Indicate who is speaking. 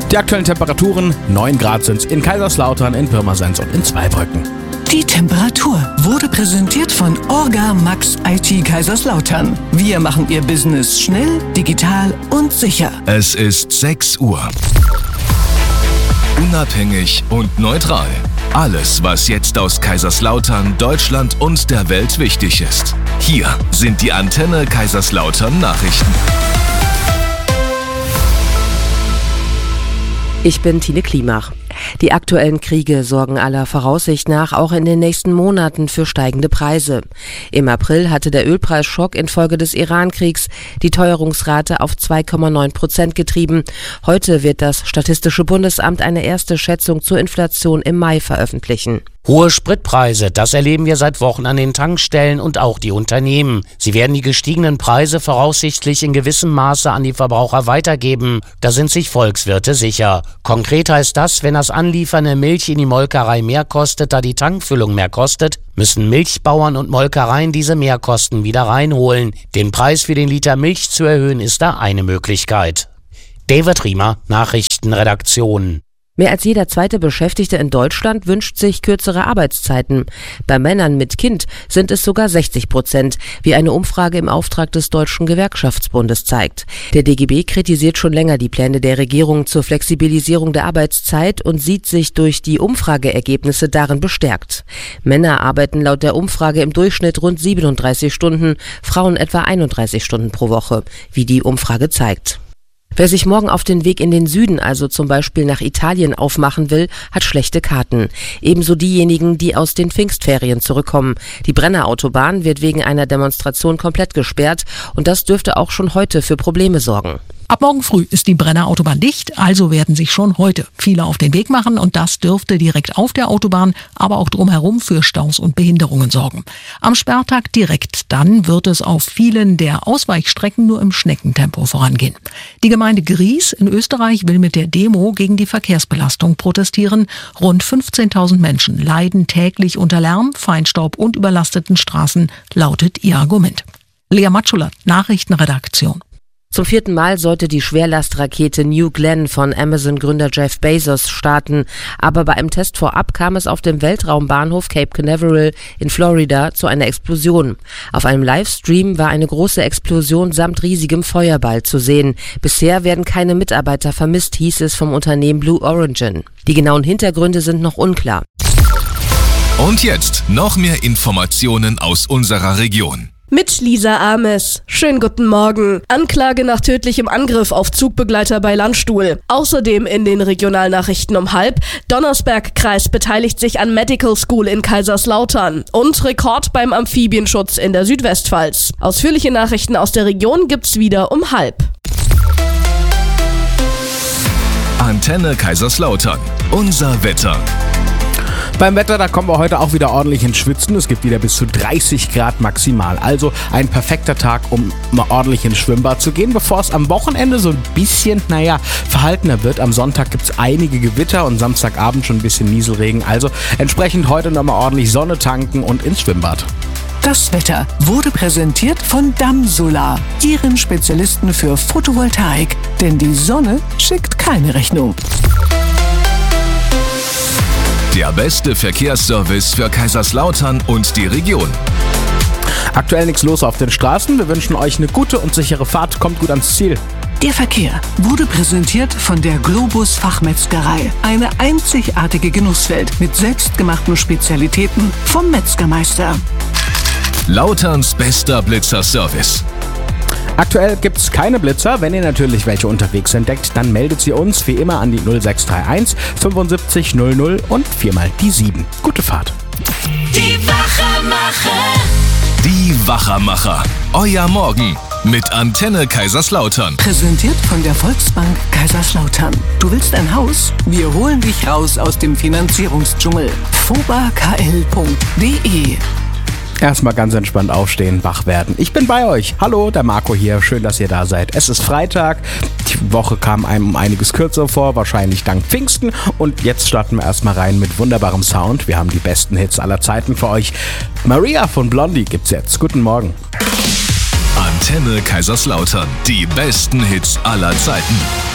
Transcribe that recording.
Speaker 1: Die aktuellen Temperaturen: 9 Grad sind es in Kaiserslautern, in Pirmasens und in Zweibrücken.
Speaker 2: Die Temperatur wurde präsentiert von Orga Max IT Kaiserslautern. Wir machen Ihr Business schnell, digital und sicher.
Speaker 3: Es ist 6 Uhr. Unabhängig und neutral. Alles, was jetzt aus Kaiserslautern, Deutschland und der Welt wichtig ist. Hier sind die Antenne Kaiserslautern Nachrichten.
Speaker 4: Ich bin Tine Klimach. Die aktuellen Kriege sorgen aller Voraussicht nach auch in den nächsten Monaten für steigende Preise. Im April hatte der Ölpreisschock infolge des Iran-Kriegs die Teuerungsrate auf 2,9% getrieben. Heute wird das Statistische Bundesamt eine erste Schätzung zur Inflation im Mai veröffentlichen.
Speaker 5: Hohe Spritpreise, das erleben wir seit Wochen an den Tankstellen und auch die Unternehmen. Sie werden die gestiegenen Preise voraussichtlich in gewissem Maße an die Verbraucher weitergeben. Da sind sich Volkswirte sicher. Konkret heißt das, wenn das Anliefern der Milch in die Molkerei mehr kostet, da die Tankfüllung mehr kostet, müssen Milchbauern und Molkereien diese Mehrkosten wieder reinholen. Den Preis für den Liter Milch zu erhöhen, ist da eine Möglichkeit. David Riemer, Nachrichtenredaktion.
Speaker 4: Mehr als jeder zweite Beschäftigte in Deutschland wünscht sich kürzere Arbeitszeiten. Bei Männern mit Kind sind es sogar 60%, wie eine Umfrage im Auftrag des Deutschen Gewerkschaftsbundes zeigt. Der DGB kritisiert schon länger die Pläne der Regierung zur Flexibilisierung der Arbeitszeit und sieht sich durch die Umfrageergebnisse darin bestärkt. Männer arbeiten laut der Umfrage im Durchschnitt rund 37 Stunden, Frauen etwa 31 Stunden pro Woche, wie die Umfrage zeigt. Wer sich morgen auf den Weg in den Süden, also zum Beispiel nach Italien, aufmachen will, hat schlechte Karten. Ebenso diejenigen, die aus den Pfingstferien zurückkommen. Die Brennerautobahn wird wegen einer Demonstration komplett gesperrt und das dürfte auch schon heute für Probleme sorgen.
Speaker 6: Ab morgen früh ist die Brennerautobahn dicht, also werden sich schon heute viele auf den Weg machen und das dürfte direkt auf der Autobahn, aber auch drumherum für Staus und Behinderungen sorgen. Am Sperrtag direkt dann wird es auf vielen der Ausweichstrecken nur im Schneckentempo vorangehen. Die Gemeinde Gries in Österreich will mit der Demo gegen die Verkehrsbelastung protestieren. Rund 15.000 Menschen leiden täglich unter Lärm, Feinstaub und überlasteten Straßen, lautet ihr Argument. Lea Matschula, Nachrichtenredaktion.
Speaker 4: Zum 4. Mal sollte die Schwerlastrakete New Glenn von Amazon-Gründer Jeff Bezos starten. Aber bei einem Test vorab kam es auf dem Weltraumbahnhof Cape Canaveral in Florida zu einer Explosion. Auf einem Livestream war eine große Explosion samt riesigem Feuerball zu sehen. Bisher werden keine Mitarbeiter vermisst, hieß es vom Unternehmen Blue Origin. Die genauen Hintergründe sind noch unklar.
Speaker 3: Und jetzt noch mehr Informationen aus unserer Region.
Speaker 7: Mit Lisa Ames. Schönen guten Morgen. Anklage nach tödlichem Angriff auf Zugbegleiter bei Landstuhl. Außerdem in den Regionalnachrichten um 12:30. Donnersberg-Kreis beteiligt sich an Medical School in Kaiserslautern. Und Rekord beim Amphibienschutz in der Südwestpfalz. Ausführliche Nachrichten aus der Region gibt's wieder um 12:30.
Speaker 3: Antenne Kaiserslautern. Unser Wetter.
Speaker 1: Beim Wetter, da kommen wir heute auch wieder ordentlich ins Schwitzen. Es gibt wieder bis zu 30 Grad maximal. Also ein perfekter Tag, um mal ordentlich ins Schwimmbad zu gehen, bevor es am Wochenende so ein bisschen, verhaltener wird. Am Sonntag gibt es einige Gewitter und Samstagabend schon ein bisschen Nieselregen. Also entsprechend heute nochmal ordentlich Sonne tanken und ins Schwimmbad.
Speaker 2: Das Wetter wurde präsentiert von Damsolar, Ihren Spezialisten für Photovoltaik. Denn die Sonne schickt keine Rechnung.
Speaker 3: Der beste Verkehrsservice für Kaiserslautern und die Region.
Speaker 1: Aktuell nichts los auf den Straßen. Wir wünschen euch eine gute und sichere Fahrt. Kommt gut ans Ziel.
Speaker 2: Der Verkehr wurde präsentiert von der Globus Fachmetzgerei. Eine einzigartige Genusswelt mit selbstgemachten Spezialitäten vom Metzgermeister.
Speaker 3: Lauterns bester Blitzerservice.
Speaker 1: Aktuell gibt es keine Blitzer. Wenn ihr natürlich welche unterwegs entdeckt, dann meldet sie uns wie immer an die 0631 75 00 und 4x die 7. Gute Fahrt.
Speaker 2: Die Wachermacher.
Speaker 3: Die Wachermacher. Euer Morgen mit Antenne Kaiserslautern.
Speaker 2: Präsentiert von der Volksbank Kaiserslautern. Du willst ein Haus? Wir holen dich raus aus dem Finanzierungsdschungel. fobakl.de.
Speaker 1: Erstmal ganz entspannt aufstehen, wach werden. Ich bin bei euch. Hallo, der Marco hier. Schön, dass ihr da seid. Es ist Freitag. Die Woche kam einem um einiges kürzer vor, wahrscheinlich dank Pfingsten. Und jetzt starten wir erstmal rein mit wunderbarem Sound. Wir haben die besten Hits aller Zeiten für euch. Maria von Blondie gibt's jetzt. Guten Morgen.
Speaker 3: Antenne Kaiserslautern. Die besten Hits aller Zeiten.